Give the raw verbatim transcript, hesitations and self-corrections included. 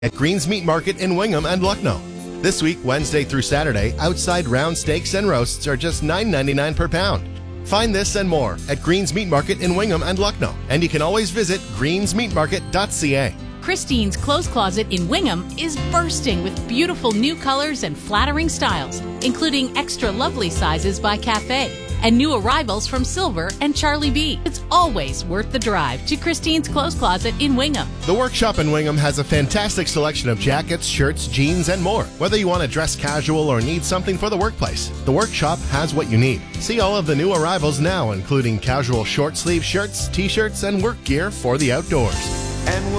at Green's Meat Market in Wingham and Lucknow. This week, Wednesday through Saturday, outside round steaks and roasts are just nine ninety-nine per pound. Find this and more at Green's Meat Market in Wingham and Lucknow, and you can always visit greens meat market dot c a. Christine's Clothes Closet in Wingham is bursting with beautiful new colors and flattering styles, including extra lovely sizes by Cafe and new arrivals from Silver and Charlie B. It's always worth the drive to Christine's Clothes Closet in Wingham. The Workshop in Wingham has a fantastic selection of jackets, shirts, jeans, and more. Whether you want to dress casual or need something for the workplace, the Workshop has what you need. See all of the new arrivals now, including casual short sleeve shirts, t-shirts, and work gear for the outdoors. And